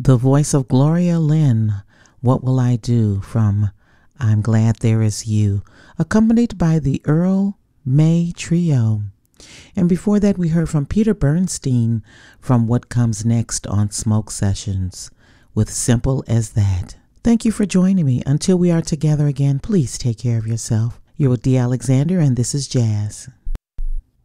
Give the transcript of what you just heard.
The voice of Gloria Lynn, What Will I Do, from I'm Glad There Is You, accompanied by the Earl May Trio. And before that, we heard from Peter Bernstein from What Comes Next on Smoke Sessions with Simple as That. Thank you for joining me. Until we are together again, please take care of yourself. You're with D. Alexander, and this is Jazz.